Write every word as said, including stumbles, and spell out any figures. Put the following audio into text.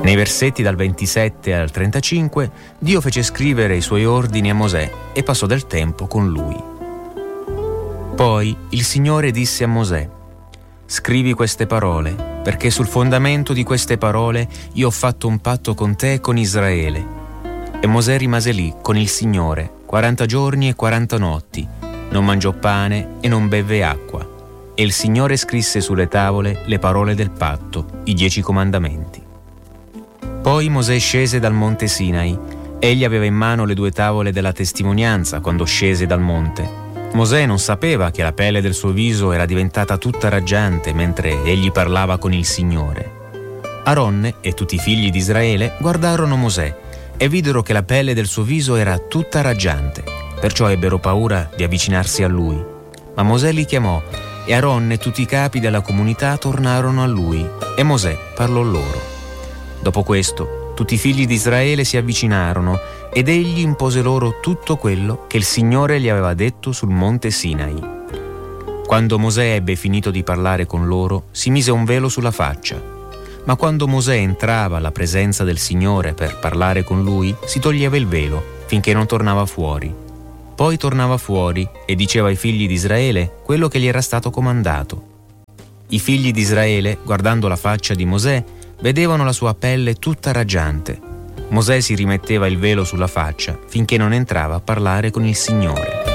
Nei versetti dal ventisette al trentacinque Dio fece scrivere i suoi ordini a Mosè e passò del tempo con lui. Poi il Signore disse a Mosè: «Scrivi queste parole, perché sul fondamento di queste parole io ho fatto un patto con te e con Israele». E Mosè rimase lì con il Signore quaranta giorni e quaranta notti, non mangiò pane e non bevve acqua. E il Signore scrisse sulle tavole le parole del patto, i dieci comandamenti. Poi Mosè scese dal monte Sinai. Egli aveva in mano le due tavole della testimonianza quando scese dal monte. Mosè non sapeva che la pelle del suo viso era diventata tutta raggiante mentre egli parlava con il Signore. Aronne e tutti i figli di Israele guardarono Mosè e videro che la pelle del suo viso era tutta raggiante, perciò ebbero paura di avvicinarsi a lui. Ma Mosè li chiamò e Aronne e tutti i capi della comunità tornarono a lui e Mosè parlò loro. Dopo questo, tutti i figli di Israele si avvicinarono ed egli impose loro tutto quello che il Signore gli aveva detto sul monte Sinai. Quando Mosè ebbe finito di parlare con loro, si mise un velo sulla faccia. Ma quando Mosè entrava alla presenza del Signore per parlare con lui, si toglieva il velo finché non tornava fuori. Poi tornava fuori e diceva ai figli di Israele quello che gli era stato comandato. I figli di Israele, guardando la faccia di Mosè, vedevano la sua pelle tutta raggiante. Mosè si rimetteva il velo sulla faccia finché non entrava a parlare con il Signore.